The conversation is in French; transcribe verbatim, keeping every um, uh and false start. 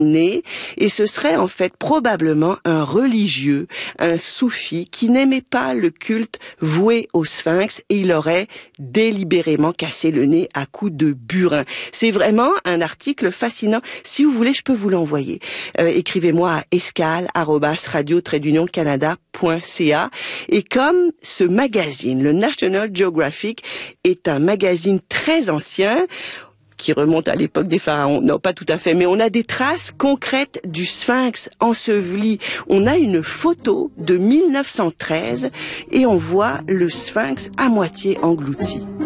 nez, et ce serait en fait probablement un religieux, un soufi qui n'aimait pas le culte voué au sphinx, et il aurait délibérément cassé le nez à coups de burin. C'est vraiment un article fascinant. Si vous voulez, je peux vous l'envoyer. Euh, écrivez-moi à escale arobase radio trait d'union canada point c a. Et comme ce magazine, le National Geographic, est un magazine très ancien, qui remonte à l'époque des pharaons. Non, pas tout à fait, mais on a des traces concrètes du sphinx enseveli. On a une photo de mille neuf cent treize et on voit le sphinx à moitié englouti.